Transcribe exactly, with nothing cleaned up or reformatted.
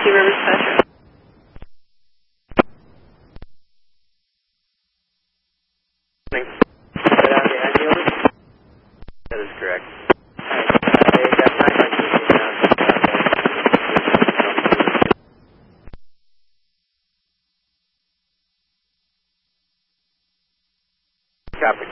Two Rivers Petro. Right on the Angeles? That is correct. Alright, uh, they got nine hundred now. Copy.